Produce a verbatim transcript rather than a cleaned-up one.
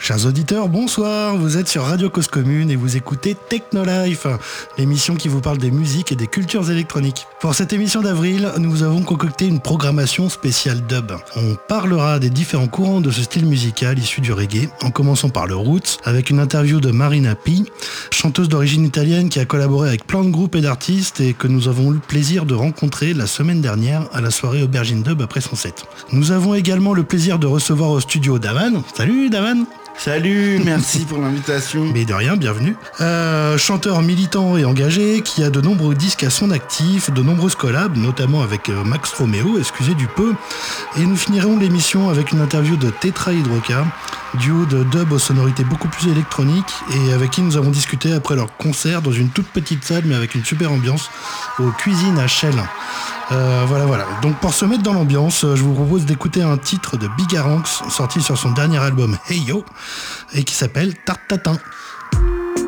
Chers auditeurs, bonsoir, vous êtes sur Radio Cause Commune et vous écoutez Technolife, l'émission qui vous parle des musiques et des cultures électroniques. Pour cette émission d'avril, nous avons concocté une programmation spéciale dub. On parlera des différents courants de ce style musical issu du reggae, en commençant par le roots, avec une interview de Marina P, chanteuse d'origine italienne qui a collaboré avec plein de groupes et d'artistes et que nous avons eu le plaisir de rencontrer la semaine dernière à la soirée Aubergine Dub après son set. Nous avons également le plaisir de recevoir au studio Davan. Salut Davan. Salut, merci pour l'invitation. Mais de rien, bienvenue. Euh, chanteur militant et engagé qui a de nombreux disques à son actif, de nombreuses collabs, notamment avec euh, Max Romeo, excusez du peu. Et nous finirons l'émission avec une interview de Tetra Hydroca, duo de dub aux sonorités beaucoup plus électroniques et avec qui nous avons discuté après leur concert dans une toute petite salle mais avec une super ambiance aux cuisines à Chelles. Euh, voilà voilà, donc pour se mettre dans l'ambiance, je vous propose d'écouter un titre de Bigaranx sorti sur son dernier album Hey Yo et qui s'appelle Tarte Tatin.